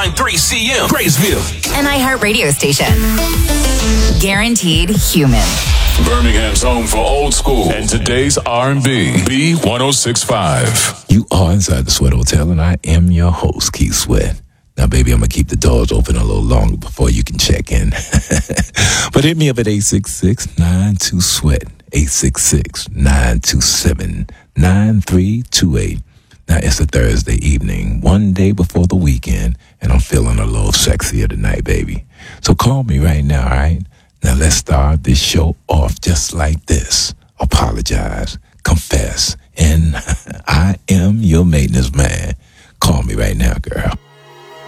93.3 CM, Graysville. An iHeart radio station. Guaranteed human. Birmingham's home for old school and today's R&B. B1065. You are inside the Sweat Hotel, and I am your host, Keith Sweat. Now, baby, I'm going to keep the doors open a little longer before you can check in. But hit me up at 866-92-SWEAT, 866-927-9328. Now, it's a Thursday evening, one day before the weekend, and I'm feeling a little sexier tonight, baby. So call me right now, all right? Now, let's start this show off just like this. Apologize, confess, and I am your maintenance man. Call me right now, girl.